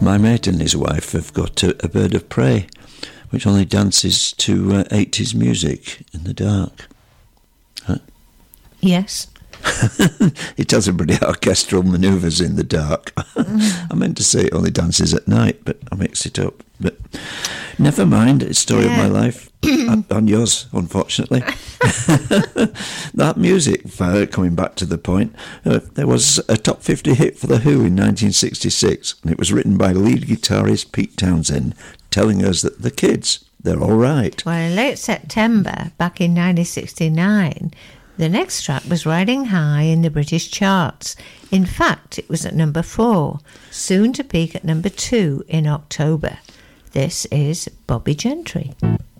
My mate and his wife have got a bird of prey, which only dances to 80s music in the dark. Huh? Yes. It does some pretty orchestral manoeuvres in the dark. I meant to say it only dances at night, but I mixed it up. But never mind, it's the story of my life. And yours, unfortunately. That music, coming back to the point, there was a top 50 hit for The Who in 1966, and it was written by lead guitarist Pete Townsend, telling us that the kids, they're all right. Well, in late September, back in 1969, the next track was riding high in the British charts. In fact, it was at number 4, soon to peak at number 2 in October. This is Bobby Gentry.